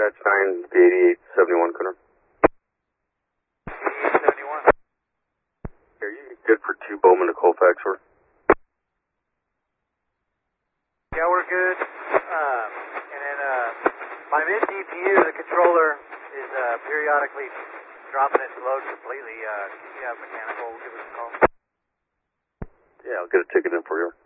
Dispatch 9, the 8871, Connor. 8871. Are you good for 2 Bowman to Colfax, or? Yeah, we're good. And then my mid-DPU, the controller, is periodically dropping its load completely. If you have mechanical, give us a call. Yeah, I'll get a ticket in for you.